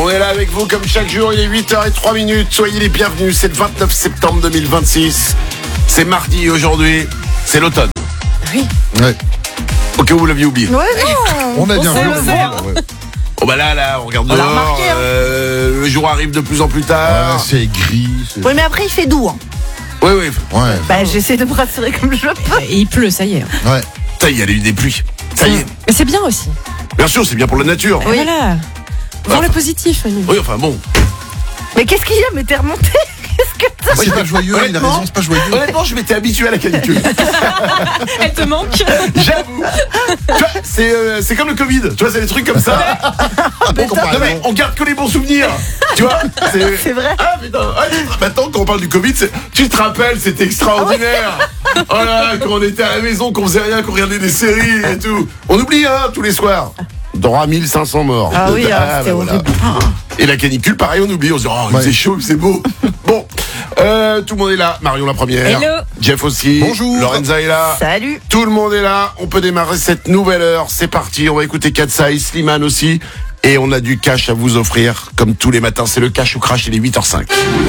On est là avec vous comme chaque jour, il est 8h03. Soyez les bienvenus, c'est le 29 septembre 2026. C'est mardi aujourd'hui, c'est l'automne. Oui. Ouais. Au cas où vous l'aviez oublié. Ouais, non. On a bien vu. Ouais. Oh bah là, on regarde On l'a dehors, remarqué, hein. le jour arrive de plus en plus tard. C'est gris. Oui, mais après, il fait doux. Hein. Oui. Ouais. Bah, j'essaie de me rassurer comme je peux. Et il pleut, ça y est. Ouais. Ça y est, il y a eu des pluies. Ça y est. Mais c'est bien aussi. Bien sûr, c'est bien pour la nature. Et voilà. Voir le positif. Oui, enfin bon. Mais qu'est-ce qu'il y a? Mais t'es remonté? Qu'est-ce que t'as? C'est pas joyeux, il a raison, c'est pas joyeux. Honnêtement, je m'étais habitué à la canicule. Elle te manque. J'avoue. Tu vois, c'est comme le Covid. Tu vois, c'est des trucs comme ça. Bon, Non, mais on garde que les bons souvenirs. Tu vois, C'est vrai. Ah putain. Maintenant, quand on parle du Covid, tu te rappelles, c'était extraordinaire. Oh là, quand on était à la maison, qu'on faisait rien, qu'on regardait des séries et tout. On oublie, hein, tous les soirs. Dans 1500 morts. Ah oui, c'était horrible. Et la canicule, pareil, on oublie. On se dit, oh, c'est chaud, c'est beau. Bon, tout le monde est là. Marion la première. Hello. Jeff aussi. Bonjour. Lorenza est là. Salut. Tout le monde est là. On peut démarrer cette nouvelle heure. C'est parti. On va écouter Katsai, Slimane aussi. Et on a du cash à vous offrir. Comme tous les matins, c'est le cash ou crash. Il est 8h05.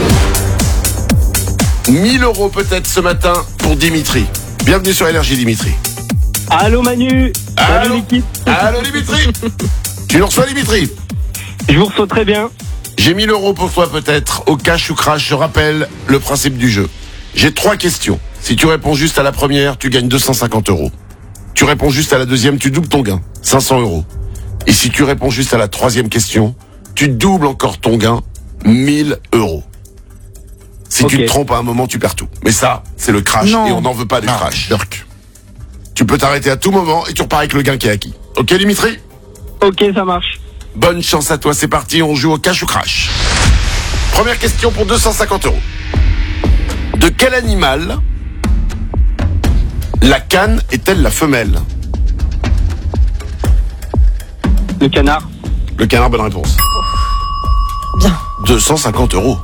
1000 € peut-être ce matin pour Dimitri. Bienvenue sur Énergie, Dimitri. Allô Manu. Allô. Salut l'équipe. Allô, Dimitri. Tu nous reçois, Dimitri? Je vous reçois très bien. J'ai 1000 € pour toi peut-être, au cash ou crash. Je rappelle le principe du jeu. J'ai 3 questions. Si tu réponds juste à la première, tu gagnes 250 €. Tu réponds juste à la deuxième, tu doubles ton gain, 500 €. Et si tu réponds juste à la troisième question, tu doubles encore ton gain, 1000 €. Si tu te trompes à un moment, tu perds tout. Mais ça, c'est le crash Non. et on n'en veut pas du crash. Dirk. Tu peux t'arrêter à tout moment et tu repars avec le gain qui est acquis. Ok, Dimitri? Ok, ça marche. Bonne chance à toi, c'est parti, on joue au cash ou crash. Première question pour 250 €. De quel animal la canne est-elle la femelle? Le canard. Le canard, bonne réponse. Bien. 250 €.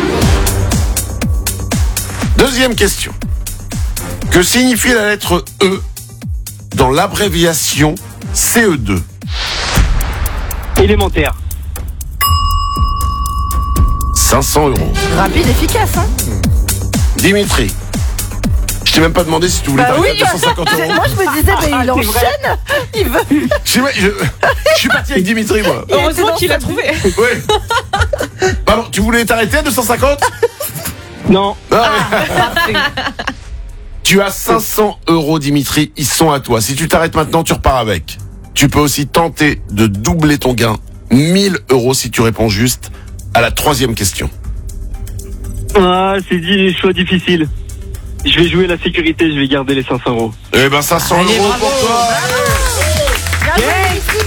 Deuxième question. Que signifie la lettre E dans l'abréviation CE2? Élémentaire. 500 €. Rapide, efficace, hein. Dimitri, je t'ai même pas demandé si tu voulais t'arrêter à 250 €. Moi, je me disais, mais il enchaîne. Il veut. Je suis parti avec Dimitri, moi. Heureusement qu'il a trouvé. Oui. Pardon, tu voulais t'arrêter à 250? Non. Tu as 500 €, Dimitri, ils sont à toi. Si tu t'arrêtes maintenant, tu repars avec. Tu peux aussi tenter de doubler ton gain. 1000 € si tu réponds juste à la troisième question. Ah, c'est dit, choix difficile. Je vais jouer la sécurité, je vais garder les 500 €. Eh ben 500 Allez, € bravo. pour toi. Bien joué, ici.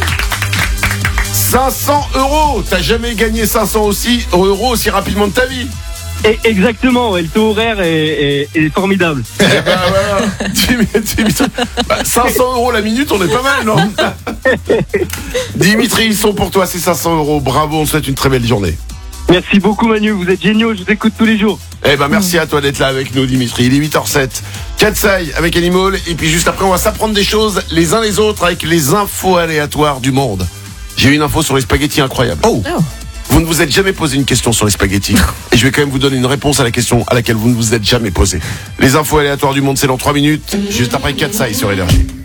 500 €. T'as jamais gagné 500 € aussi rapidement de ta vie. Et exactement, ouais, le taux horaire est formidable. Eh ben voilà. Dimitri, 500 € la minute, on est pas mal, non? Dimitri, ils sont pour toi, ces 500 €. Bravo, on te souhaite une très belle journée. Merci beaucoup Manu, vous êtes géniaux, je vous écoute tous les jours. Eh ben merci à toi d'être là avec nous, Dimitri. Il est 8h07. Katsai avec Animal. Et puis juste après, on va s'apprendre des choses les uns les autres avec les infos aléatoires du monde. J'ai eu une info sur les spaghettis incroyable. Oh. Vous ne vous êtes jamais posé une question sur les spaghettis. Et je vais quand même vous donner une réponse à la question à laquelle vous ne vous êtes jamais posé. Les infos aléatoires du monde, c'est dans 3 minutes. Juste après Katsai sur Énergie.